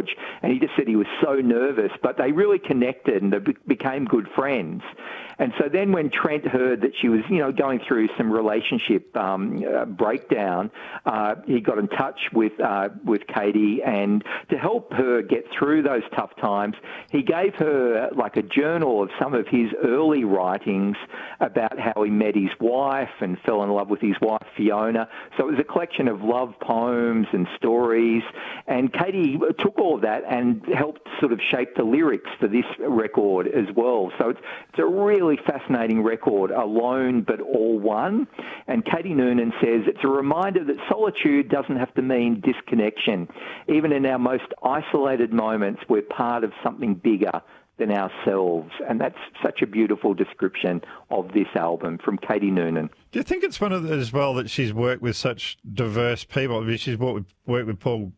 George, and he just said he was so nervous, but they really connected and they became good friends. And so then when Trent heard that she was, going through some relationship breakdown, he got in touch with Katie, and to help her get through those tough times, he gave her like a journal of some of his early writings about how he met his wife and fell in love with his wife, Fiona. So it was a collection of love poems and stories, and Katie took all of that and helped sort of shape the lyrics for this record as well. So it's a really fascinating record, Alone But All One. And Katie Noonan says it's a reminder that solitude doesn't have to mean disconnection. Even in our most isolated moments, we're part of something bigger than ourselves. And that's such a beautiful description of this album from Katie Noonan. Do you think it's one of the, as well, that she's worked with such diverse people? I mean, she's worked with Paul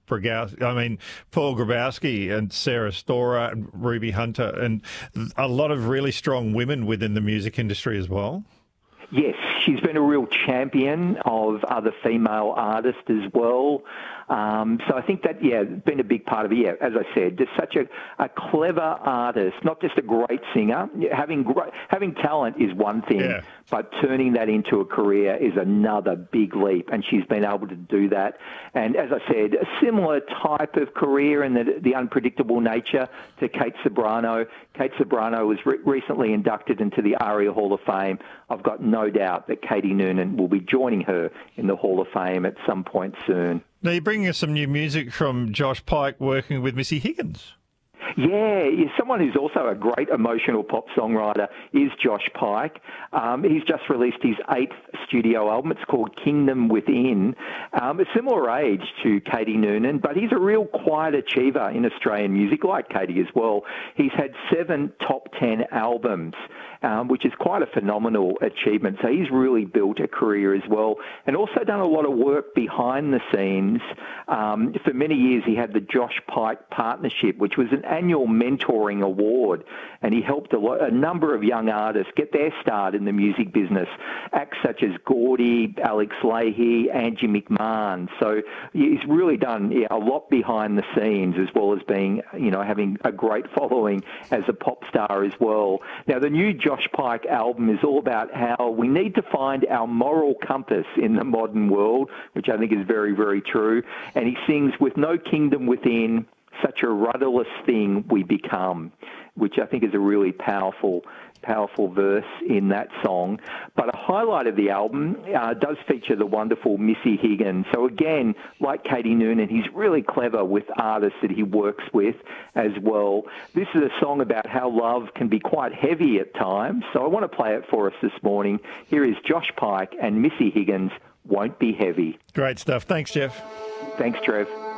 Grabowski and Sarah Storer and Ruby Hunter, and a lot of really strong women within the music industry as well? Yes, she's been a real champion of other female artists as well. So I think that, been a big part of it. As I said, just such a clever artist, not just a great singer. Having talent is one thing, but turning that into a career is another big leap, and she's been able to do that. And as I said, a similar type of career in the unpredictable nature to Kate Ceberano. Kate Ceberano was recently inducted into the ARIA Hall of Fame. I've got no doubt that Katie Noonan will be joining her in the Hall of Fame at some point soon. Now, you're bringing us some new music from Josh Pike working with Missy Higgins. Yeah, someone who's also a great emotional pop songwriter is Josh Pike. He's just released his 8th studio album. It's called Kingdom Within. A similar age to Katie Noonan, but he's a real quiet achiever in Australian music, like Katie as well. He's had 7 top 10 albums, which is quite a phenomenal achievement. So he's really built a career as well, and also done a lot of work behind the scenes. For many years, he had the Josh Pike Partnership, which was an annual mentoring award, and he helped a number of young artists get their start in the music business. Acts such as Gordy, Alex Leahy, Angie McMahon. So he's really done a lot behind the scenes, as well as being, having a great following as a pop star as well. Now, the new Josh Pike album is all about how we need to find our moral compass in the modern world, which I think is very, very true. And he sings, with no kingdom within, such a rudderless thing we become, which I think is a really powerful verse in that song. But a highlight of the album does feature the wonderful Missy Higgins. So again, like Katie Noonan, he's really clever with artists that he works with as well. This is a song about how love can be quite heavy at times. So I want to play it for us this morning. Here is Josh Pike and Missy Higgins, Won't Be Heavy. Great stuff. Thanks, Jeff. Thanks, Trev.